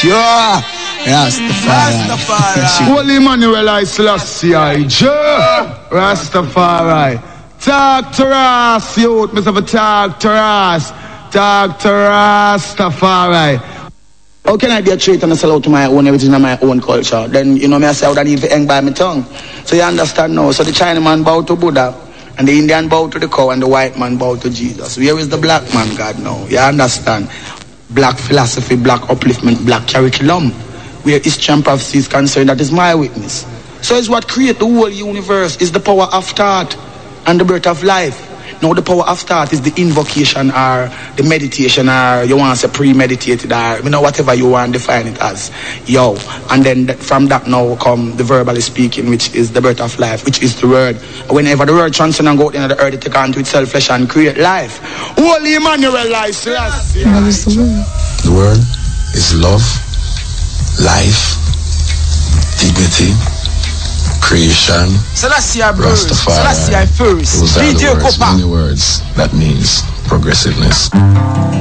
Yeah. Rastafari. Holy Emmanuel I Selassie Rastafari. Talk to us, youth. Mr. Talk to us. Talk to Rastafari. How can I be a traitor and sell out to my own everything in my own culture? Then, you know, me I say I would need to hang by my tongue. So you understand now. So the Chinaman bowed to Buddha, and the Indian bowed to the cow, and the white man bowed to Jesus. Where is the black man, God, now? You understand? Black philosophy, black upliftment, black curriculum. Where history and prophecy is concerned, that is my witness. So it's what creates the whole universe, is the power of thought and the birth of life. Now the power of thought is the invocation or the meditation, or you want to say premeditated, or you know, whatever you want to define it as. And then from that now come the verbally speaking, which is the birth of life, which is the word. Whenever the word transcends and go out into the earth, it take onto itself flesh and create life. Holy Emmanuel life. The word is love, life, dignity, creation, Rastafari. Those are the words, many words. That means progressiveness.